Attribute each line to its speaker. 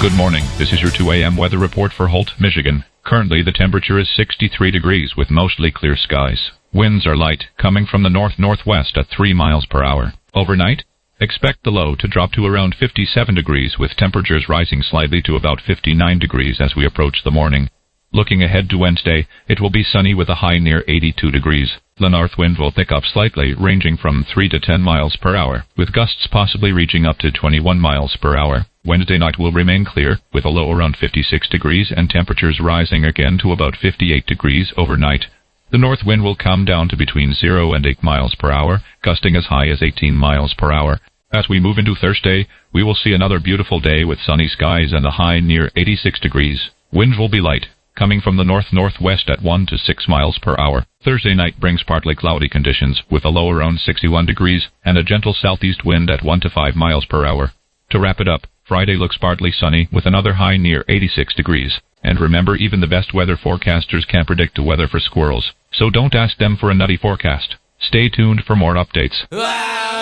Speaker 1: Good morning. This is your 2 a.m. weather report for Holt, Michigan. Currently, the temperature is 63 degrees with mostly clear skies. Winds are light, coming from the north-northwest at 3 miles per hour. Overnight, expect the low to drop to around 57 degrees with temperatures rising slightly to about 59 degrees as we approach the morning. Looking ahead to Wednesday, it will be sunny with a high near 82 degrees. The north wind will pick up slightly, ranging from 3 to 10 miles per hour, with gusts possibly reaching up to 21 miles per hour. Wednesday night will remain clear, with a low around 56 degrees and temperatures rising again to about 58 degrees overnight. The north wind will come down to between 0 and 8 miles per hour, gusting as high as 18 miles per hour. As we move into Thursday, we will see another beautiful day with sunny skies and a high near 86 degrees. Winds will be light, coming from the north-northwest at 1 to 6 miles per hour. Thursday night brings partly cloudy conditions, with a low around 61 degrees and a gentle southeast wind at 1 to 5 miles per hour. To wrap it up, Friday looks partly sunny, with another high near 86 degrees. And remember, even the best weather forecasters can't predict the weather for squirrels, so don't ask them for a nutty forecast. Stay tuned for more updates.